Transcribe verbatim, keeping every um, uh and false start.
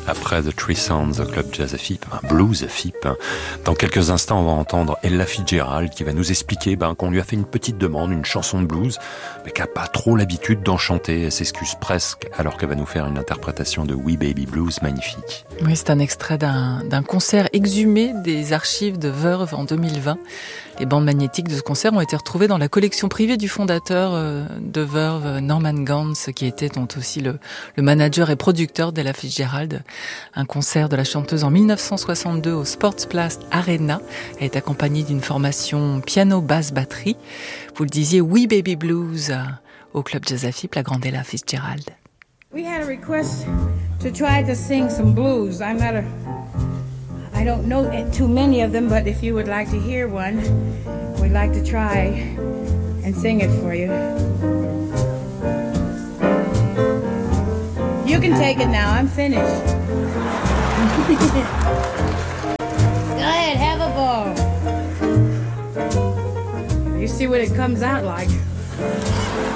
après The Three Sounds au Club Jazz F I P, un blues F I P. Dans quelques instants, on va entendre Ella Fitzgerald qui va nous expliquer ben, qu'on lui a fait une petite demande, une chanson de blues, mais qu'elle n'a pas trop l'habitude d'en chanter. Elle s'excuse presque, alors qu'elle va nous faire une interprétation de Wee Baby Blues magnifique. Oui, c'est un extrait d'un, d'un concert exhumé des archives de Verve en deux mille vingt. Les bandes magnétiques de ce concert ont été retrouvées dans la collection privée du fondateur de Verve, Norman Granz, qui était donc aussi le, le manager et producteur d'Ella Fitzgerald. Un concert de la chanteuse en dix-neuf cent soixante-deux au Sportsplatz Arena. Elle est accompagnée d'une formation piano, basse, batterie. Vous le disiez, Wee Baby Blues au Club Jazz F I P, la grande Ella Fitzgerald. We had a request to try to sing some blues. I'm not a I don't know too many of them, but if you would like to hear one, we'd like to try and sing it for you. You can take it now, I'm finished. Go ahead, have a ball. You see what it comes out like.